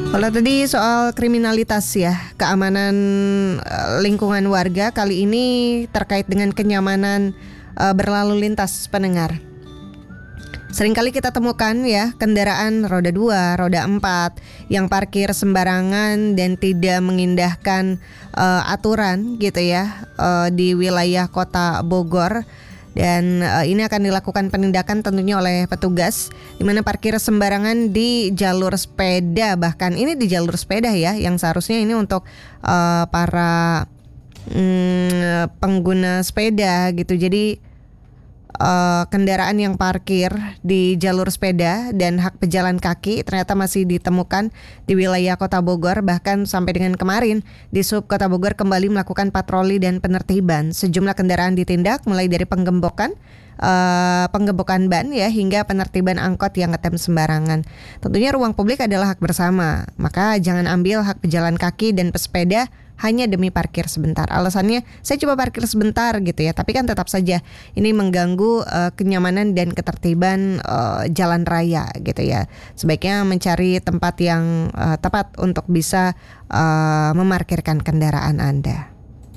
Kalau tadi soal kriminalitas ya, keamanan lingkungan warga, kali ini terkait dengan kenyamanan berlalu lintas pendengar. Seringkali kita temukan ya kendaraan roda 2, roda 4 yang parkir sembarangan dan tidak mengindahkan aturan gitu ya di wilayah Kota Bogor. Dan ini akan dilakukan penindakan tentunya oleh petugas, di mana parkir sembarangan di jalur sepeda, bahkan ini di jalur sepeda ya, yang seharusnya ini untuk para pengguna sepeda gitu. Jadi kendaraan yang parkir di jalur sepeda dan hak pejalan kaki ternyata masih ditemukan di wilayah Kota Bogor. Bahkan sampai dengan kemarin di Sub Kota Bogor kembali melakukan patroli dan penertiban. Sejumlah kendaraan ditindak mulai dari penggembokan ban ya hingga penertiban angkot yang ngetem sembarangan. Tentunya ruang publik adalah hak bersama, maka jangan ambil hak pejalan kaki dan pesepeda hanya demi parkir sebentar. Alasannya saya coba parkir sebentar gitu ya, tapi kan tetap saja ini mengganggu kenyamanan dan ketertiban jalan raya gitu ya. Sebaiknya mencari tempat yang tepat untuk bisa memarkirkan kendaraan Anda.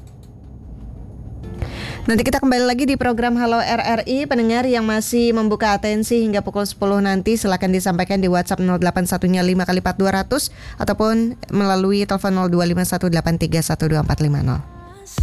Nanti kita kembali lagi di program Halo RRI. Pendengar yang masih membuka atensi hingga pukul 10 nanti silakan disampaikan di WhatsApp 081-nya 5x4200 ataupun melalui telepon 0251831250.